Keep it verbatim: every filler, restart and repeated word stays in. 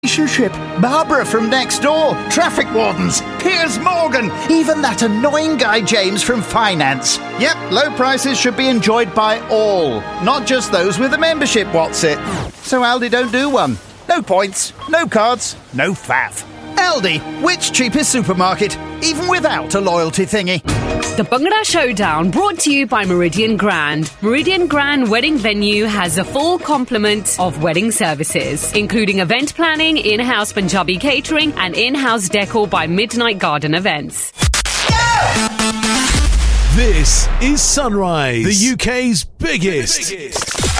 Relationship, Barbara from next door, traffic wardens, Piers Morgan, even that annoying guy James from finance. Yep, low prices should be enjoyed by all, not just those with a membership, what's it? So Aldi don't do one. No points, no cards, no faff. Aldi, which cheapest supermarket, even without a loyalty thingy? The Bhangra Showdown, brought to you by Meridian Grand. Meridian Grand Wedding Venue has a full complement of wedding services, including event planning, in-house Punjabi catering, and in-house decor by Midnight Garden Events. This is Sunrise, the U K's biggest, biggest.